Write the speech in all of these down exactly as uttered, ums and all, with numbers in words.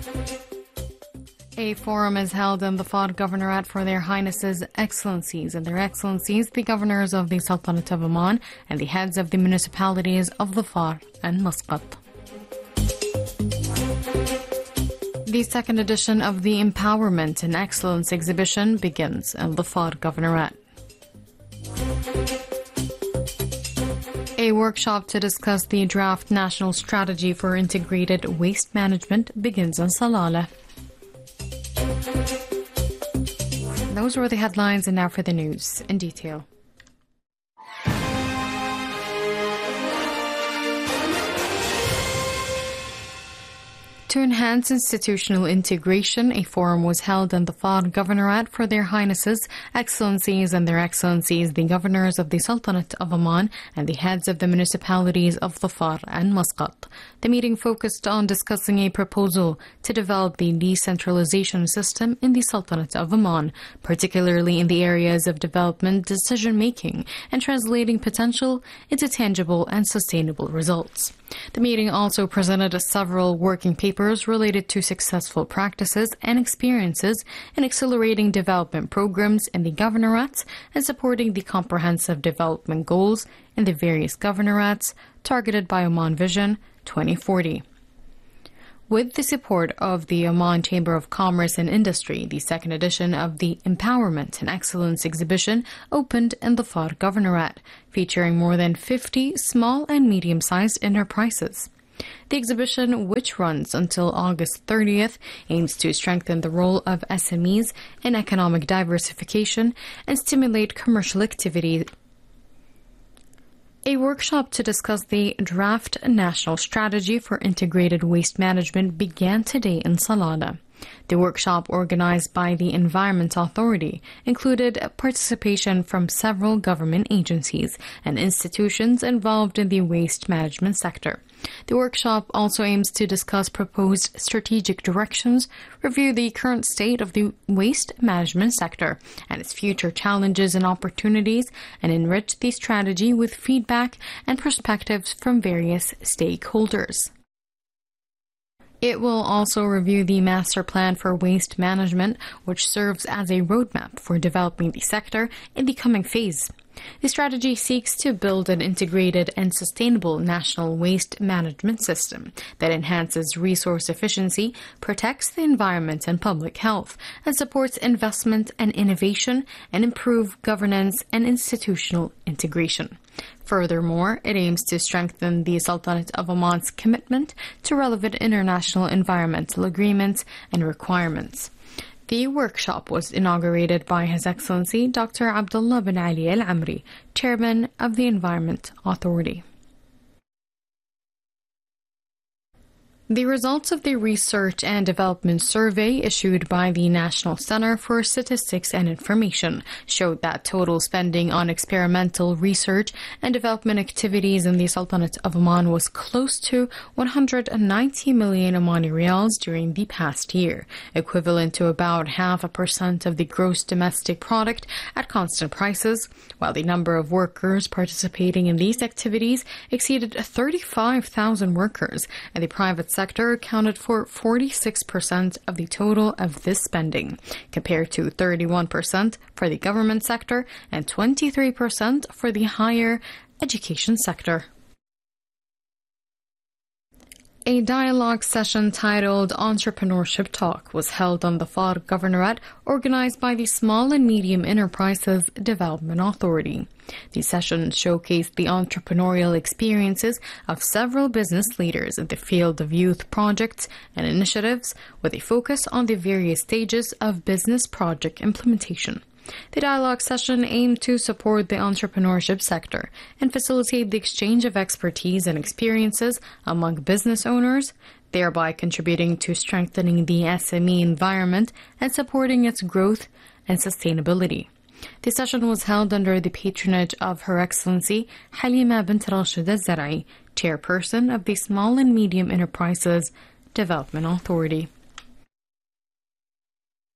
A forum is held in the F A R Governorate for Their Highnesses, Excellencies, and Their Excellencies, the Governors of the Sultanate of Oman and the heads of the municipalities of Dhofar and Muscat. The second edition of the Empowerment and Excellence exhibition begins in the F A R Governorate. A workshop to discuss the draft national strategy for integrated waste management begins in Salalah. Those were the headlines, and now for the news in detail. To enhance institutional integration, a forum was held in the F A R Governorate for Their Highnesses, Excellencies, and Their Excellencies, the Governors of the Sultanate of Oman and the heads of the municipalities of Dhofar and Muscat. The meeting focused on discussing a proposal to develop the decentralization system in the Sultanate of Oman, particularly in the areas of development, decision-making, and translating potential into tangible and sustainable results. The meeting also presented several working papers related to successful practices and experiences in accelerating development programs in the governorates and supporting the comprehensive development goals in the various governorates targeted by Oman Vision twenty forty. With the support of the Oman Chamber of Commerce and Industry, the second edition of the Empowerment and Excellence exhibition opened in the F A R Governorate, featuring more than fifty small and medium-sized enterprises. The exhibition, which runs until August thirtieth, aims to strengthen the role of S M Es in economic diversification and stimulate commercial activity. A workshop to discuss the draft national strategy for integrated waste management began today in Salalah. The workshop, organized by the Environment Authority, included participation from several government agencies and institutions involved in the waste management sector. The workshop also aims to discuss proposed strategic directions, review the current state of the waste management sector and its future challenges and opportunities, and enrich the strategy with feedback and perspectives from various stakeholders. It will also review the Master Plan for Waste Management, which serves as a roadmap for developing the sector in the coming phase. The strategy seeks to build an integrated and sustainable national waste management system that enhances resource efficiency, protects the environment and public health, and supports investment and innovation, and improve governance and institutional integration. Furthermore, it aims to strengthen the Sultanate of Oman's commitment to relevant international environmental agreements and requirements. The workshop was inaugurated by His Excellency Doctor Abdullah bin Ali Al Amri, Chairman of the Environment Authority. The results of the Research and Development Survey issued by the National Center for Statistics and Information showed that total spending on experimental research and development activities in the Sultanate of Oman was close to one hundred ninety million Omani Riyals during the past year, equivalent to about half a percent of the gross domestic product at constant prices, while the number of workers participating in these activities exceeded thirty-five thousand workers, and the private sector accounted for forty-six percent of the total of this spending, compared to thirty-one percent for the government sector and twenty-three percent for the higher education sector. A dialogue session titled Entrepreneurship Talk was held on the F A R Governorate, organized by the Small and Medium Enterprises Development Authority. The session showcased the entrepreneurial experiences of several business leaders in the field of youth projects and initiatives, with a focus on the various stages of business project implementation. The dialogue session aimed to support the entrepreneurship sector and facilitate the exchange of expertise and experiences among business owners, thereby contributing to strengthening the S M E environment and supporting its growth and sustainability. The session was held under the patronage of Her Excellency Halima bint Rashid Al-Zar'i, Chairperson of the Small and Medium Enterprises Development Authority.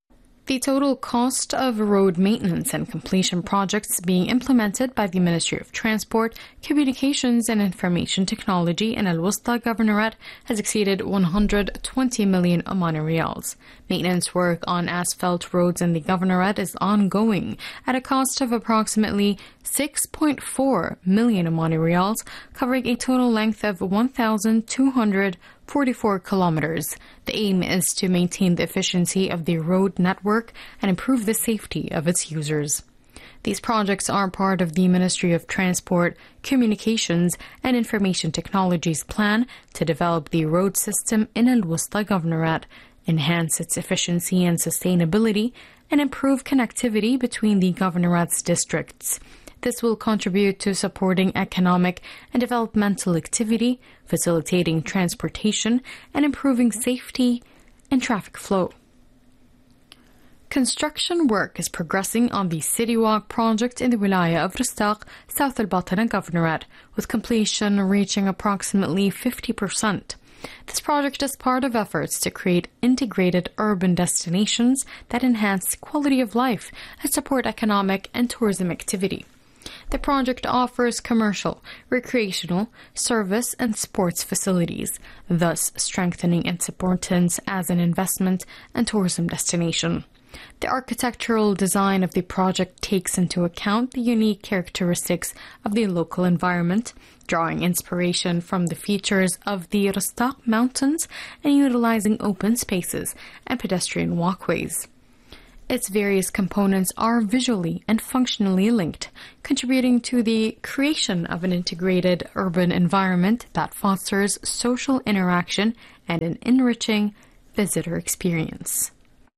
The total cost of road maintenance and completion projects being implemented by the Ministry of Transport, Communications and Information Technology in Al Wusta Governorate has exceeded one hundred twenty million Omani Riyals. Maintenance work on asphalt roads in the Governorate is ongoing at a cost of approximately six point four million Omani Riyals, covering a total length of one thousand two hundred forty-four kilometers. The aim is to maintain the efficiency of the road network and improve the safety of its users. These projects are part of the Ministry of Transport, Communications and Information Technology's plan to develop the road system in Al Wusta Governorate, enhance its efficiency and sustainability, and improve connectivity between the Governorate's districts. This will contribute to supporting economic and developmental activity, facilitating transportation, and improving safety and traffic flow. Construction work is progressing on the City Walk project in the Wilaya of Rustaq, South Al Batna Governorate, with completion reaching approximately fifty percent. This project is part of efforts to create integrated urban destinations that enhance quality of life and support economic and tourism activity. The project offers commercial, recreational, service, and sports facilities, thus strengthening its importance as an investment and tourism destination. The architectural design of the project takes into account the unique characteristics of the local environment, drawing inspiration from the features of the Rustaq Mountains and utilizing open spaces and pedestrian walkways. Its various components are visually and functionally linked, contributing to the creation of an integrated urban environment that fosters social interaction and an enriching visitor experience.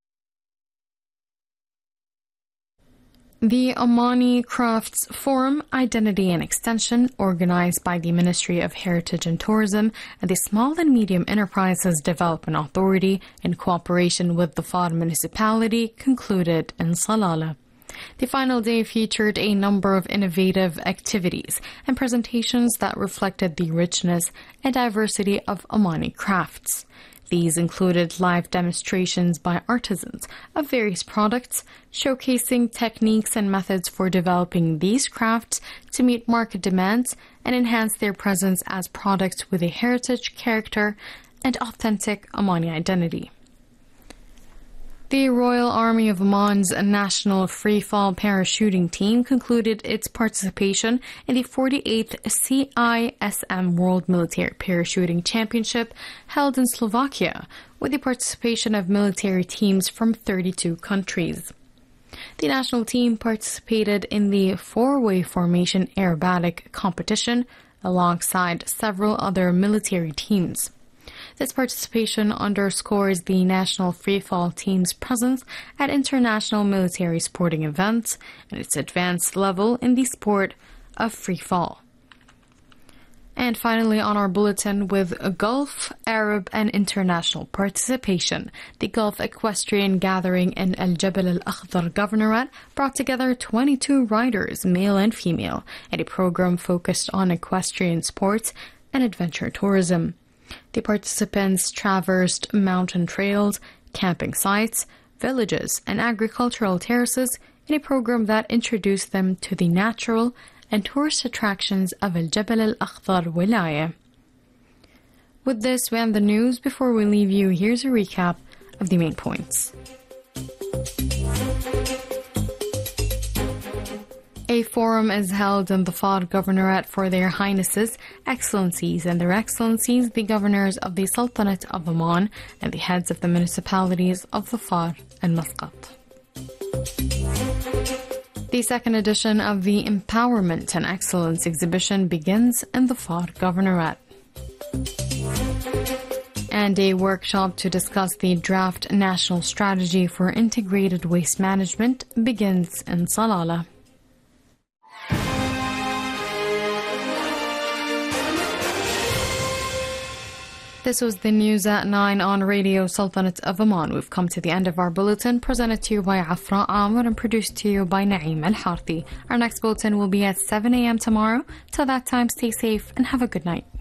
The Omani Crafts Forum, Identity and Extension, organized by the Ministry of Heritage and Tourism and the Small and Medium Enterprises Development Authority in cooperation with the Far municipality, concluded in Salalah. The final day featured a number of innovative activities and presentations that reflected the richness and diversity of Omani crafts. These included live demonstrations by artisans of various products, showcasing techniques and methods for developing these crafts to meet market demands and enhance their presence as products with a heritage, character, and authentic Omani identity. The Royal Army of Oman's National Freefall Parachuting Team concluded its participation in the forty-eighth C I S M World Military Parachuting Championship held in Slovakia, with the participation of military teams from thirty-two countries. The national team participated in the four-way formation aerobatic competition alongside several other military teams. This participation underscores the national freefall team's presence at international military sporting events and its advanced level in the sport of freefall. And finally, on our bulletin, with Gulf, Arab, and international participation, the Gulf Equestrian Gathering in Al Jabal Al Akhdar Governorate brought together twenty-two riders, male and female, in a program focused on equestrian sports and adventure tourism. The participants traversed mountain trails, camping sites, villages, and agricultural terraces in a program that introduced them to the natural and tourist attractions of Al Jabal Al Akhdar Wilaya. With this, we end the news. Before we leave you, here's a recap of the main points. A forum is held in the Far Governorate for Their Highnesses, Excellencies, and Their Excellencies, the Governors of the Sultanate of Oman, and the heads of the municipalities of the Far and Muscat. The second edition of the Empowerment and Excellence exhibition begins in the Far Governorate. And a workshop to discuss the draft national strategy for integrated waste management begins in Salalah. This was the news at nine on Radio Sultanate of Oman. We've come to the end of our bulletin, presented to you by Afra Amr and produced to you by Naeem Al Harthi. Our next bulletin will be at seven a.m. tomorrow. Till that time, stay safe and have a good night.